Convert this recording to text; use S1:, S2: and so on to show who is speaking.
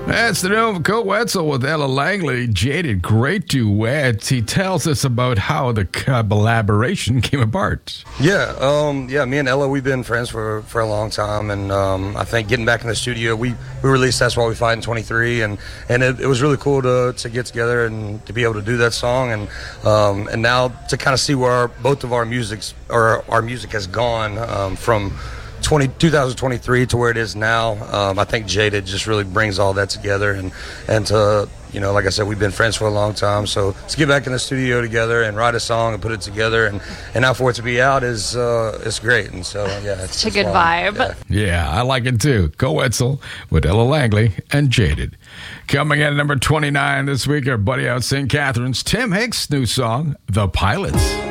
S1: That's the new Kurt Wetzel with Ella Langley. Jaded, great duet. He tells us about how the collaboration came apart.
S2: Yeah, me and Ella, we've been friends for a long time, and I think getting back in the studio, we released That's Why We Fight in 23, and it was really cool to get together and to be able to do that song, and now to kind of see where both of our music has gone from 2023 to where it is now. I think Jaded just really brings all that together, and to, like I said, we've been friends for a long time, so to get back in the studio together and write a song and put it together and now for it to be out is great. And so it's
S3: a good vibe.
S1: Yeah, I like it too. Kurt Wetzel with Ella Langley and Jaded. Coming in at number 29 this week, our buddy out St. Catharines, Tim Hicks' new song, The Pilots.